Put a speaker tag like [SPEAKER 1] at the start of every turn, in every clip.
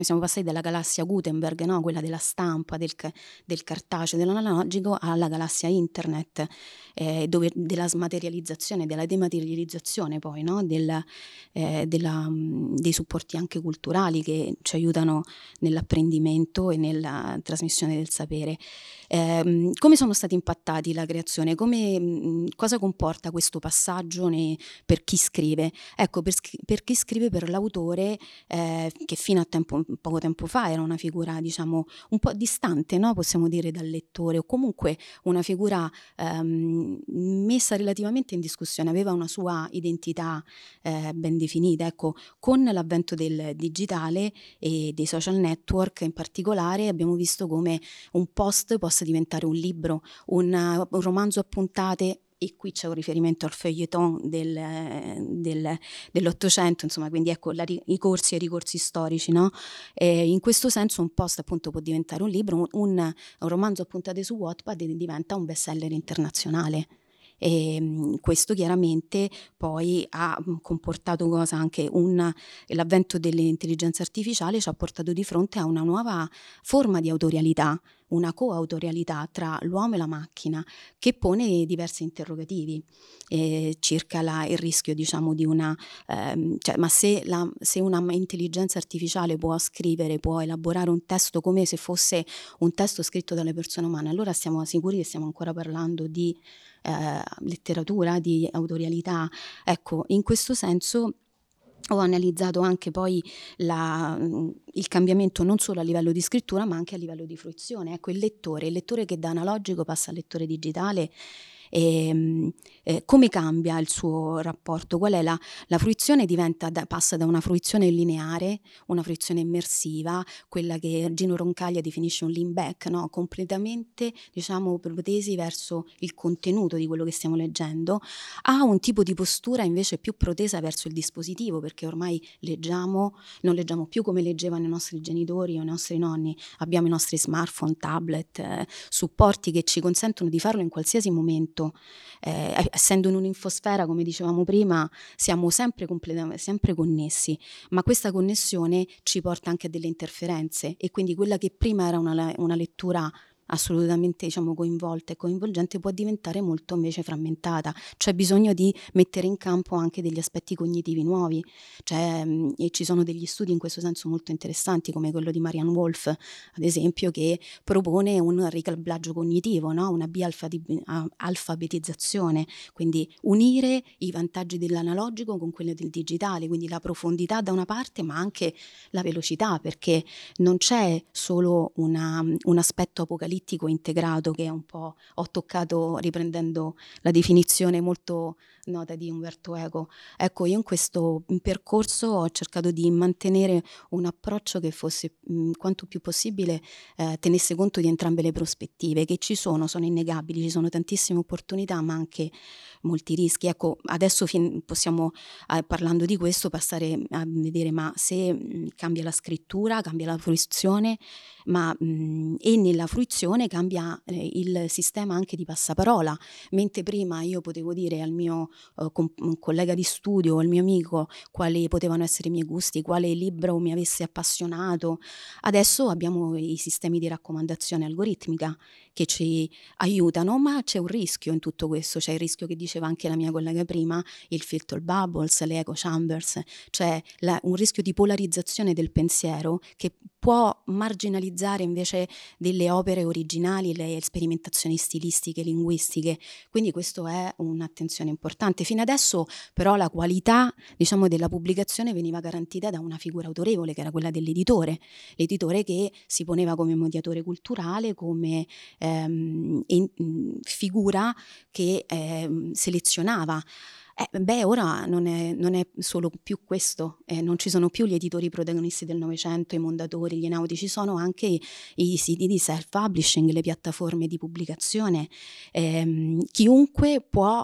[SPEAKER 1] siamo passati dalla galassia Gutenberg, no, quella della stampa, del cartaceo, dell'analogico, alla galassia internet, dove della smaterializzazione, della dematerializzazione poi, no, dei supporti anche culturali che ci aiutano nell'apprendimento e nella trasmissione del sapere. Come sono stati impattati la creazione? Cosa comporta questo passaggio per chi scrive? Ecco, per chi scrive, per l'autore, che fino a poco tempo fa era una figura, diciamo, un po' distante, no, possiamo dire, dal lettore, o comunque una figura, messa relativamente in discussione, aveva una sua identità, ben definita. Ecco, con l'avvento del digitale e dei social network in particolare, abbiamo visto come un post possa diventare un libro, un romanzo a puntate, e qui c'è un riferimento al feuilleton dell'Ottocento, insomma, quindi ecco i corsi e i ricorsi storici, no? In questo senso un post appunto può diventare un libro, un romanzo a puntate su Wattpad diventa un bestseller internazionale. E questo chiaramente poi ha comportato cosa? Anche l'avvento dell'intelligenza artificiale ci ha portato di fronte a una nuova forma di autorialità, una coautorialità tra l'uomo e la macchina, che pone diversi interrogativi circa il rischio, diciamo, di cioè, ma se una intelligenza artificiale può scrivere, può elaborare un testo come se fosse un testo scritto dalle persone umane, allora siamo sicuri che stiamo ancora parlando di letteratura, di autorialità? Ecco, in questo senso ho analizzato anche poi il cambiamento non solo a livello di scrittura, ma anche a livello di fruizione. Ecco, il lettore che da analogico passa al lettore digitale, come cambia il suo rapporto? Qual è la fruizione? Passa da una fruizione lineare, una fruizione immersiva, quella che Gino Roncaglia definisce un lean back, no? Completamente, diciamo, protesi verso il contenuto di quello che stiamo leggendo, a un tipo di postura invece più protesa verso il dispositivo, perché ormai non leggiamo più come leggevano i nostri genitori o i nostri nonni, abbiamo i nostri smartphone, tablet, supporti che ci consentono di farlo in qualsiasi momento. Essendo in un'infosfera, come dicevamo prima, siamo sempre connessi, ma questa connessione ci porta anche a delle interferenze, e quindi quella che prima era una lettura assolutamente, diciamo, coinvolta e coinvolgente può diventare molto invece frammentata. C'è bisogno di mettere in campo anche degli aspetti cognitivi nuovi, e ci sono degli studi in questo senso molto interessanti, come quello di Marianne Wolf, ad esempio, che propone un ricalibраggio cognitivo, no? Una alfabetizzazione, quindi unire i vantaggi dell'analogico con quelli del digitale, quindi la profondità da una parte, ma anche la velocità, perché non c'è solo un aspetto apocalittico integrato, che un po' ho toccato riprendendo la definizione molto nota di Umberto Eco. Ecco, io in questo percorso ho cercato di mantenere un approccio che fosse quanto più possibile tenesse conto di entrambe le prospettive, che sono innegabili, ci sono tantissime opportunità, ma anche molti rischi. Ecco, adesso possiamo, parlando di questo, passare a vedere, ma se cambia la scrittura, cambia la fruizione, e nella fruizione cambia il sistema anche di passaparola. Mentre prima io potevo dire al mio un collega di studio o al mio amico quali potevano essere i miei gusti, quale libro mi avesse appassionato, adesso abbiamo i sistemi di raccomandazione algoritmica che ci aiutano, ma c'è un rischio in tutto questo. C'è il rischio che diceva anche la mia collega prima, il filter bubbles, le echo chambers, cioè un rischio di polarizzazione del pensiero che può marginalizzare invece delle opere originali, le sperimentazioni stilistiche, linguistiche. Quindi questo è un'attenzione importante. Fino adesso però la qualità, diciamo, della pubblicazione veniva garantita da una figura autorevole, che era quella dell'editore, l'editore che si poneva come mediatore culturale, come figura che selezionava. Ora non è solo più questo, non ci sono più gli editori protagonisti del Novecento, i Mondadori, gli Einaudi, ci sono anche i siti di self-publishing, le piattaforme di pubblicazione. Chiunque può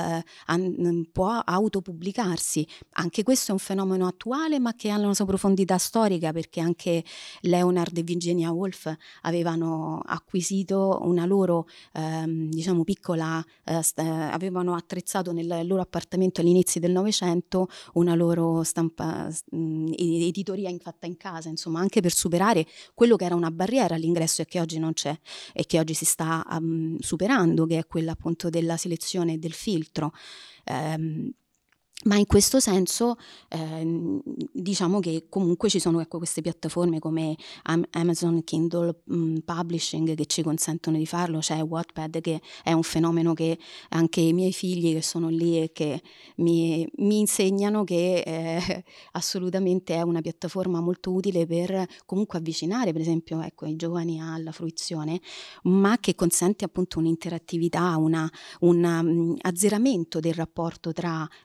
[SPEAKER 1] autopubblicarsi. Anche questo è un fenomeno attuale, ma che ha una sua profondità storica, perché anche Leonard e Virginia Woolf avevano acquisito una loro, diciamo, piccola, avevano attrezzato nel loro appartamento appartamento agli inizi del Novecento una loro editoria fatta in casa, insomma, anche per superare quello che era una barriera all'ingresso e che oggi non c'è e che oggi si sta superando, che è quella appunto della selezione e del filtro. Ma in questo senso diciamo che comunque ci sono, ecco, queste piattaforme come Amazon Kindle Publishing che ci consentono di farlo, c'è Wattpad che è un fenomeno che anche i miei figli che sono lì e che mi insegnano che assolutamente è una piattaforma molto utile per comunque avvicinare per esempio, ecco, i giovani alla fruizione, ma che consente appunto un'interattività, un azzeramento del rapporto tra